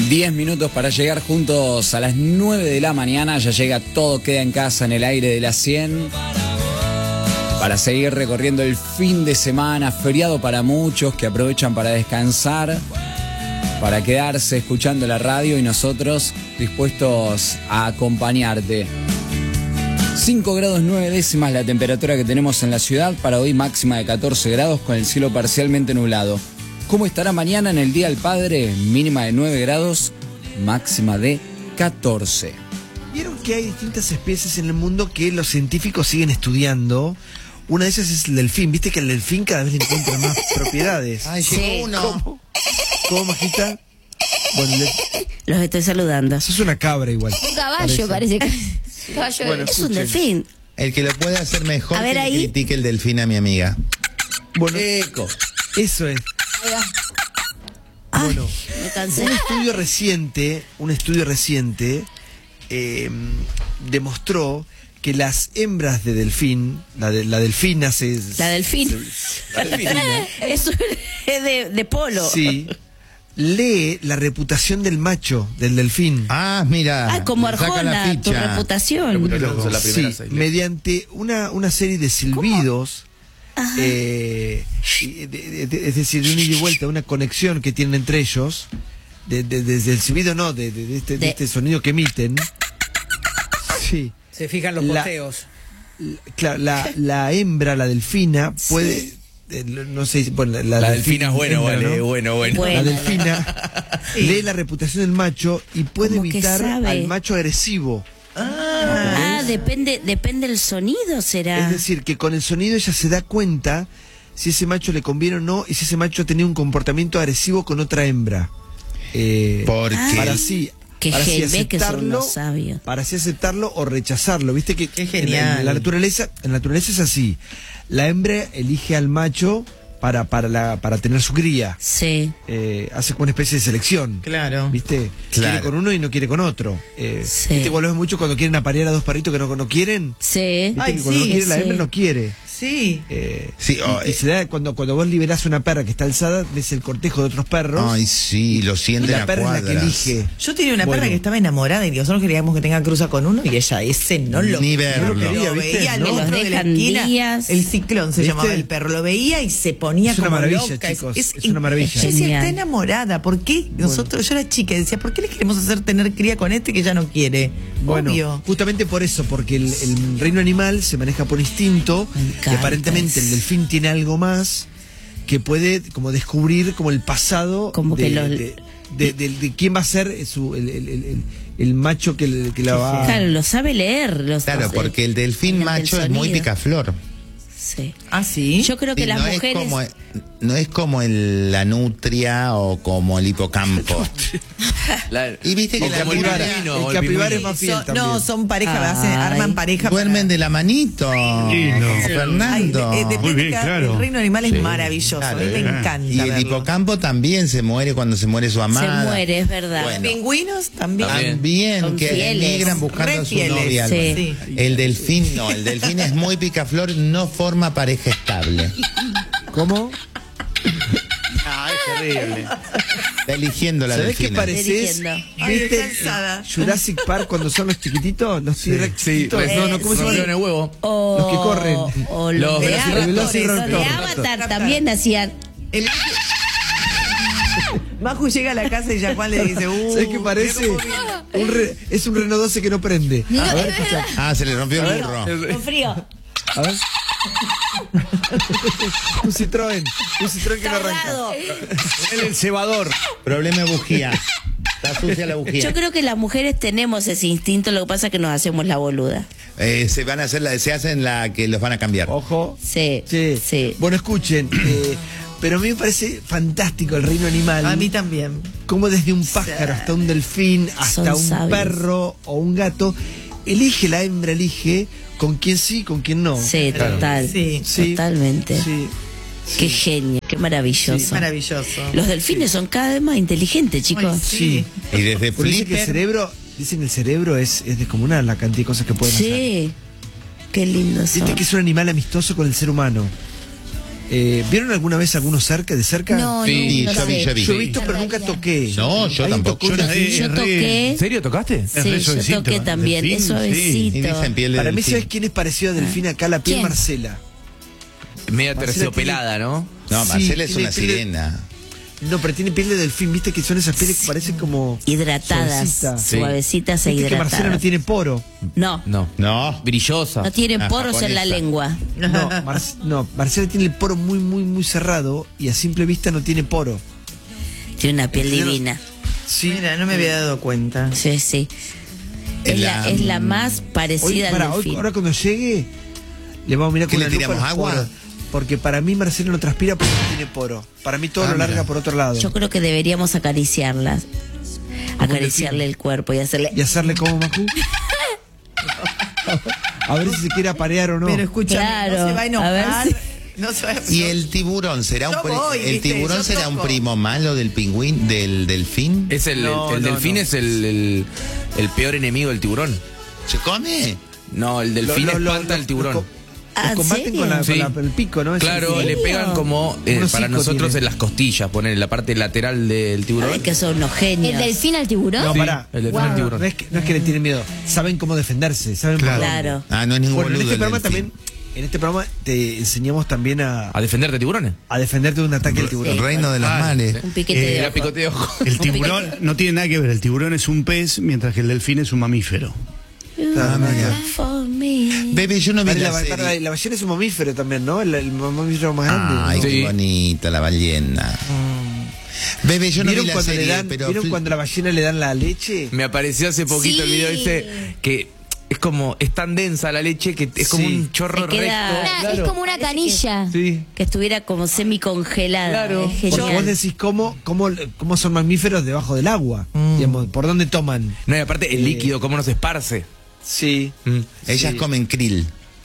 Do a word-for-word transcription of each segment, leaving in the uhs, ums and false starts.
diez minutos para llegar juntos a las nueve de la mañana. Ya llega Todo Queda en Casa en el aire de las cien. Para seguir recorriendo el fin de semana, feriado para muchos que aprovechan para descansar, para quedarse escuchando la radio y nosotros dispuestos a acompañarte. cinco grados nueve décimas la temperatura que tenemos en la ciudad, para hoy máxima de catorce grados con el cielo parcialmente nublado. ¿Cómo estará mañana en el Día del Padre? Mínima de nueve grados, máxima de catorce. Vieron que hay distintas especies en el mundo que los científicos siguen estudiando. Una de ellas es el delfín. Viste que el delfín cada vez le encuentra más propiedades. Ay, llegó sí. uno. ¿Cómo? ¿Cómo, Majita? Bueno, le... Los estoy saludando. Eso es una cabra igual. Un caballo parece, parece que... caballo bueno, es un delfín. El que lo puede hacer mejor a ver, que ahí. critique el delfín a mi amiga. Bueno, Eco. Eso es. Ay, bueno, me cansé. un estudio reciente, un estudio reciente eh, demostró que las hembras de delfín, la, de, la delfina se... La delfín. Se, la delfina, Eso es de, de polo. Sí. Lee la reputación del macho, del delfín. Ah, mira. Ah, como Arjona, tu reputación. La sí, mediante una, una serie de silbidos, eh, de, de, de, es decir, de una ida y vuelta, una conexión que tienen entre ellos, de, de, desde el silbido no, de, de, de, este, de. de este sonido que emiten. Sí. Se fijan los posteos. La, la, la hembra, la delfina, puede... Sí. Eh, no sé, bueno, la, la, la delfina es bueno, hembra, vale, ¿no? bueno, bueno. Bueno. La delfina sí. lee la reputación del macho y puede Como evitar al macho agresivo. Ah, ah depende, depende del sonido, será. Es decir, que con el sonido ella se da cuenta si ese macho le conviene o no y si ese macho tenía un comportamiento agresivo con otra hembra. Eh, Porque para así... Que para así aceptarlo, que para así aceptarlo o rechazarlo, viste que Qué genial. En, en la naturaleza, en la naturaleza es así. La hembra elige al macho para para la para tener su cría. Sí. Eh, hace como una especie de selección. Claro. ¿Viste? Claro. Quiere con uno y no quiere con otro. Eh, sí. ¿Viste cuando ves mucho cuando quieren aparear a dos perritos que no, no quieren? Sí. ¿Viste Ay, que cuando sí, no quiere sí. la hembra no quiere? Sí. Eh, sí oh, y, y se da cuando cuando vos liberás una perra que está alzada, ves el cortejo de otros perros. Ay, sí, lo sienten la a perra cuadras. es la que elige. Yo tenía una Bueno. perra que estaba enamorada y nosotros queríamos que tenga cruza con uno y ella ese no lo Ni verlo. no lo quería, lo ¿viste? veía al No. otro Los de la dejan esquina. días. El ciclón se ¿Viste? llamaba el perro, lo veía y se ponía Es una como maravilla, loca. chicos, es una maravilla. Yo decía, Genial. está enamorada, ¿por qué? Nosotros, yo era chica y decía, ¿por qué le queremos hacer tener cría con este que ya no quiere? Bueno, Obvio. justamente por eso, porque el, el reino animal se maneja por instinto Me y encanta aparentemente eso. el delfín tiene algo más que puede como descubrir como el pasado Como de, que los- de, de, de- de quién va a ser su, el, el, el, el- el macho que, le- que la va Claro, lo sabe leer. Los, Claro, los- porque el delfín mediante el macho es muy sonido. picaflor. Sí. Ah, sí. Yo creo que Sí, las no mujeres. Es como, no es como el, la nutria o como el hipocampo. La- Y viste que el la capibara, pingüino, el el capibara es pingüino. más fiel Son- también. no, son pareja, Ay. hacen- arman pareja. Duermen para- de la manito. Lindo. Ay, Fernando. de- eh, depende Muy bien, cada- claro. El reino animal es Sí. maravilloso, Claro, a mí me eh. encanta. Y el verlo. hipocampo también se muere cuando se muere su Se amada. muere, es verdad. Bueno. Pingüinos también. También, Son que fieles. emigran buscando Re a su fieles, novia. sí. Sí. El delfín no, el delfín es muy picaflor, no forma pareja estable. ¿Cómo? Ah, es terrible. Está eligiendo la ¿Sabés qué delfina. pareces? Dirigiendo. Ay, ¿Viste cansada. Jurassic Park cuando son los chiquititos? Los T-Rex Sí, chiquitos. pues, no, no, ¿cómo se rompieron llama? el huevo. O, Los que corren. O Los los de velociraptores. Avatar. Velociraptor. Los de Avatar también hacían. El- Maju llega a la casa y ya Juan le dice, uh, ¿Sabés qué parece? mira cómo viene. Un re- es un Renault doce que no prende. A ver, escucha. Ah, se le rompió el burro. Con frío. A ver. Un Citroën. Un Citroën que no arranca. Tardado. El, el cebador. Problema de bujía. Está sucia la bujía. Yo creo que las mujeres tenemos ese instinto, lo que pasa es que nos hacemos la boluda. Eh, se van a hacer la, se hacen la que los van a cambiar. Ojo. Sí, Sí. sí. Bueno, escuchen. eh, pero a mí me parece fantástico el reino animal. A mí también. Como desde un pájaro hasta un delfín, hasta Son un sabios. perro o un gato, elige la hembra, elige con quién sí, con quién no. Sí, total. Sí. Sí. Totalmente. Sí. Qué genio, qué maravilloso. Es maravilloso. Los delfines son cada vez más inteligentes, chicos. Ay, Sí. Y desde Pero dicen que el Flipper. cerebro, dicen que el cerebro es, es descomunal la cantidad de cosas que pueden hacer. Sí. Qué lindo son. Viste que es un animal amistoso con el ser humano. Eh, ¿Vieron alguna vez alguno cerca, de cerca? No, Sí, no, no yo vi, sé. yo vi. Yo he visto, pero nunca toqué. No, yo ¿Alguien tampoco. tocó Yo una la- así? Yo toqué. ¿En serio tocaste? Sí, Es re yo suavecito, toqué ¿eh? también. Delfín, Es sí. suavecito. Y dicen piel de Para mí, delfín. ¿sabes quién es parecido a Delfín acá? La piel ¿Quién? Marcela. Media Marcela terciopelada, ¿no? No, Sí, Marcela es tiene una piel de- sirena. No, pero tiene piel de delfín, viste que son esas pieles que parecen como Hidratadas, suavecitas. Sí. suavecitas e Viste que Marcela no hidratadas. tiene poro. No, No. No. Brillosa. no tienen Ah, poros en la japonesa. lengua. No, Mar- no, Marcela tiene el poro muy, muy, muy cerrado y a simple vista no tiene poro. Tiene una piel ¿Entendieron? divina. Sí. Mira, no me había dado cuenta. Sí, sí. Es En la, la- es la más Hoy, parecida pará, al hoy- delfín. ahora cuando llegue, le vamos a mirar ¿Qué con le la lupa tiramos, los agua? poros. Porque para mí Marcela no transpira porque no tiene poro. Para mí todo Ah, lo larga mira. por otro lado. Yo creo que deberíamos acariciarlas. Acariciarle el cuerpo y hacerle. Y hacerle como Macu. A ver si se quiere aparear o no. Pero escúchame, Claro, no se va a a enojar. ver No se va a... ¿Y el tiburón será un Yo pri- voy, el ¿viste? tiburón Yo será un toco. primo malo del pingüín del delfín? Es el, No, el, el no, delfín no. es el, el, el peor enemigo del tiburón. ¿Se come? No, el delfín Lo- lo- lo- espanta lo- al tiburón. lo co- Ah, lo combaten ¿en con, la, serio? con la- el pico, ¿no? Es Claro, el- le pegan como eh, Un para hocico nosotros tiene. en las costillas, poner en la parte lateral del tiburón. Ay, que son unos genios. ¿El delfín al tiburón? No, Sí, pará. el delfín al tiburón. No es, que, no es que le tienen miedo, saben cómo defenderse, saben por dónde. Claro. Ah, no es ningún Bueno, en boludo este el programa delfín. también, en este programa te enseñamos también a, ¿A defenderte tiburones? a defenderte de un ataque del El tiburón. reino de los Ah, mares. Un piquete Eh, de Era ojo. picote de ojo. El tiburón no tiene nada que ver. El tiburón es un pez, mientras que el delfín es un mamífero. Ah, mira. For me. Bebé, yo no vi Vale, la la, serie. la- la ballena es un mamífero también, ¿no? El, el mamífero más grande. Ay, ¿no? qué Sí. bonita la ballena. Bebé, yo no vi ¿Vieron, la cuando, serie, le dan, pero ¿vieron fl- cuando a la ballena le dan la leche? Me apareció hace poquito el Sí. video ese que es como, es tan densa la leche que es como Sí. un chorro Te queda- recto. Una- claro. Es como una canilla. Sí. Que estuviera como semicongelada. Claro. Es Porque genial. vos decís cómo, cómo, cómo son mamíferos debajo del agua. Digamos, ¿por dónde toman? No, y aparte el líquido, cómo nos esparce. Sí. Mm. ellas Sí. comen krill.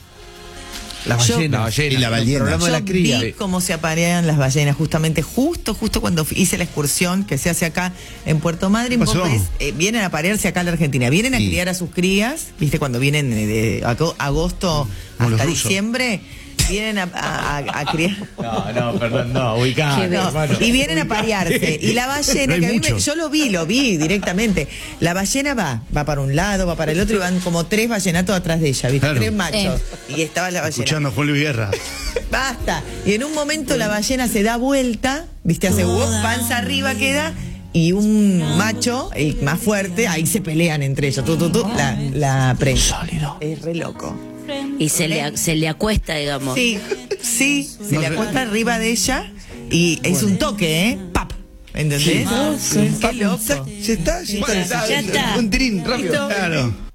La Yo- ballena. La ballena. Y la ballena. Hablamos de Yo la cría. vi cómo se aparean las ballenas, justamente, justo, justo cuando f- hice la excursión que se hace acá en Puerto Madryn. ¿Qué pasó? Vos ves, eh, vienen a parearse acá a la Argentina, vienen a Sí. criar a sus crías, viste, cuando vienen eh, de ago- agosto Como los hasta rusos. diciembre, vienen a, a- a- a criar. No, no, perdón, no, ubicá. No, y vienen a parearse. Y la ballena, No hay que a mí me- muchos. yo lo vi, lo vi directamente. La ballena va, va para un lado, va para el otro y van como tres ballenatos atrás de ella, ¿viste? Claro. Tres machos. Y estaba la ballena. Escuchando a Juan Luis Guerra. Basta. Y en un momento la ballena se da vuelta, ¿viste? Hace ¡uh! Panza arriba queda. Y un macho, el más fuerte, ahí se pelean entre ellos. Tú, tú, tú, la, la presa. Es re loco. Y se le, se le acuesta, digamos. Sí, sí, se le acuesta arriba de ella y es un toque, ¿eh? ¡Pap! ¿Entendés? Qué loco. Ya está, ya está. Ya está. Un trin, rápido. Listo. Claro.